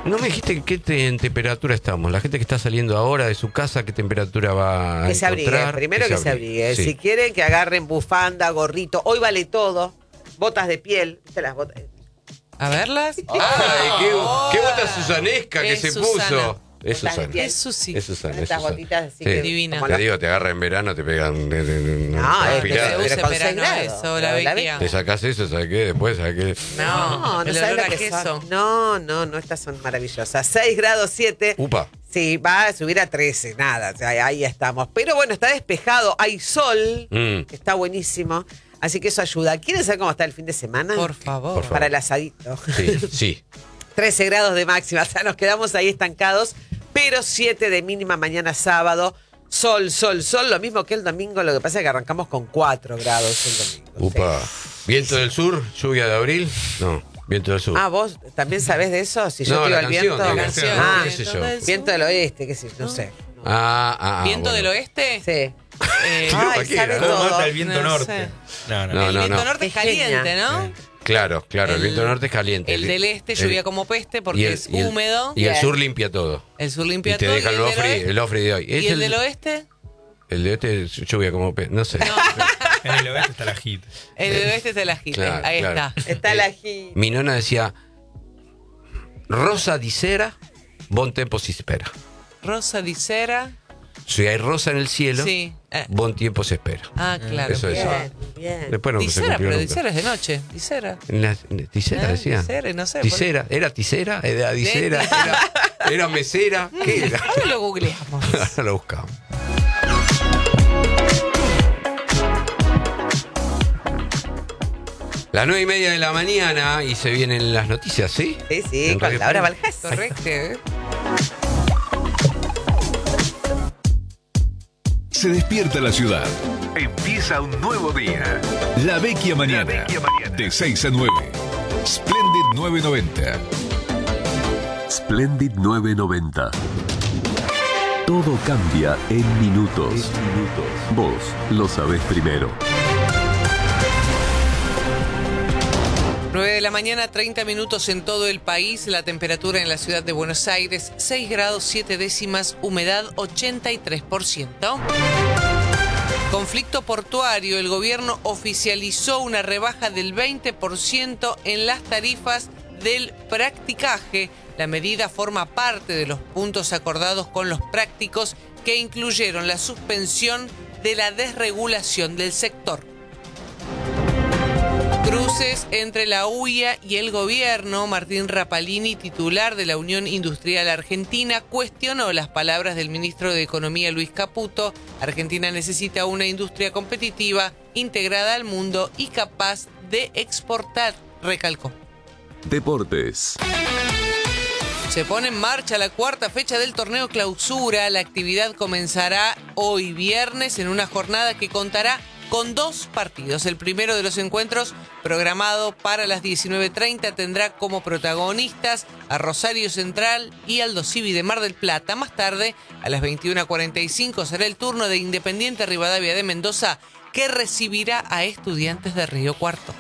No me dijiste en qué temperatura estamos. La gente que está saliendo ahora de su casa, ¿qué temperatura va a Que se abrigue, encontrar? primero que se abrigue. Sí. Si quieren que agarren bufanda, gorrito, hoy vale todo. Botas de piel, ¿viste las botas? A verlas. ¡Ay, qué bota susanesca que Es se Susana. puso! Es Botas de Susana. piel. Es Susi. Es Susana. es Estas Susana. botitas así Sí. que... Divina. como Te las- digo, te agarra en verano, te pegan No, una es que pilada. se Pero usa con en 6 verano grados. eso, la Pero vecchia. Te sacás eso, ¿sabes qué? Después, ¿sabes qué? No, no el sabes olor lo a que queso. son. No, estas son maravillosas. 6 grados 7. Upa. Sí, va a subir a 13, nada, o sea, ahí estamos. Pero bueno, está despejado, hay sol, que está buenísimo, así que eso ayuda. ¿Quieren saber cómo está el fin de semana? Por favor. Por favor. Para el asadito. Sí, sí. 13 grados de máxima, o sea, nos quedamos ahí estancados, pero 7 de mínima mañana sábado. Sol, lo mismo que el domingo, lo que pasa es que arrancamos con 4 grados el domingo. Upa. Sí. ¿Viento del sur? ¿Lluvia de abril? No, viento del sur. Ah, ¿vos también sabés de eso? Si yo No, te la digo el canción, viento. la canción. Ah, qué sé yo. viento del oeste, qué sé yo, no sé. ¿Viento bueno. del oeste? Sí. Eh, Ay, cualquiera, sabe ¿no? todo. Mata el viento No norte. sé. No. No, el no, viento no. norte es Qué genia. caliente, ¿no? Claro, el viento norte es caliente. El del este lluvia como peste porque es húmedo. Y el Bien. sur limpia todo. El sur Y limpia te todo. deja ¿Y el ofri de hoy. ¿Y el del oeste? El de este es lluvia como no sé. En el oeste está la hit. El del oeste es el agite. Claro, Ahí claro. está. Está la ají. Mi nona decía, rosa di sera, bon tempo si espera. Rosa di cera. Si hay rosa en el cielo, Sí. bon tiempo se espera. Ah, claro. Eso es. Bien, bien. Después no Di se cera, cumplió pero nunca. di cera es de noche. Di cera. ¿Tisera decía? Tisera, no sé. ¿Tisera? ¿Era tisera? ¿Era disera? ¿Era mesera? ¿Qué era? Ahora lo googleamos. Ahora lo buscamos. Las 9:30 de la mañana y se vienen las noticias, ¿sí? Sí, En con Radio Laura Prensa. Valjas. Correcto. ¿eh? Se despierta la ciudad. Empieza un nuevo día. La Vecchia Mañana. De 6 a 9. Splendid 990. Splendid 990. Todo cambia en minutos. Vos lo sabés primero. 9 de la mañana, 30 minutos en todo el país. La temperatura en la ciudad de Buenos Aires, 6 grados 7 décimas, humedad 83%. Conflicto portuario. El gobierno oficializó una rebaja del 20% en las tarifas del practicaje. La medida forma parte de los puntos acordados con los prácticos que incluyeron la suspensión de la desregulación del sector. Cruces entre la UIA y el gobierno. Martín Rapalini, titular de la Unión Industrial Argentina, cuestionó las palabras del ministro de Economía Luis Caputo. Argentina necesita una industria competitiva, integrada al mundo y capaz de exportar, recalcó. Deportes. Se pone en marcha la cuarta fecha del torneo Clausura. La actividad comenzará hoy viernes en una jornada que contará con 2 partidos. El primero de los encuentros, programado para las 19:30, tendrá como protagonistas a Rosario Central y Aldo Civi de Mar del Plata. Más tarde, a las 21:45, será el turno de Independiente Rivadavia de Mendoza, que recibirá a Estudiantes de Río Cuarto.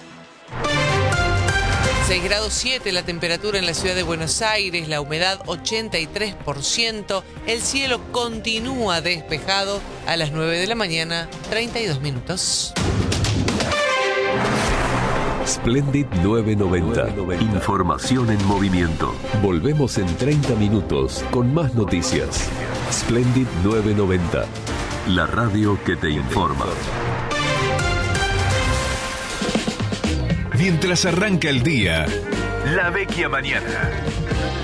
6 grados 7 la temperatura en la ciudad de Buenos Aires, la humedad 83%, el cielo continúa despejado a las 9 de la mañana, 32 minutos. Splendid 990. Información en movimiento. Volvemos en 30 minutos con más noticias. Splendid 990. La radio que te informa. Mientras arranca el día, La Vecchia Mañana.